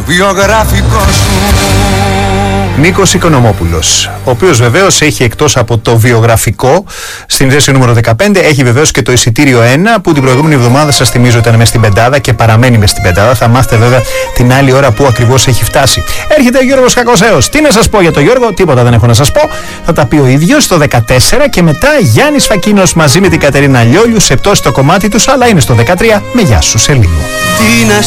βιογραφικό σου. Νίκος Οικονομόπουλος, ο οποίος βεβαίως έχει εκτός από το βιογραφικό στην θέση νούμερο 15, έχει βεβαίως και το εισιτήριο 1 που την προηγούμενη εβδομάδα σας θυμίζω ήταν μες στην πεντάδα και παραμένει μες στην πεντάδα. Θα μάθετε βέβαια την άλλη ώρα που ακριβώς έχει φτάσει. Έρχεται ο Γιώργος Κακοσέος. Τι να σας πω για τον Γιώργο, τίποτα δεν έχω να σας πω. Θα τα πει ο ίδιος στο 14 και μετά Γιάννης Φακίνος μαζί με την Κατερίνα Λιόλιου σε πτώση το κομμάτι τους, αλλά είναι στο 13 με γεια σου σε λίγο. Τι να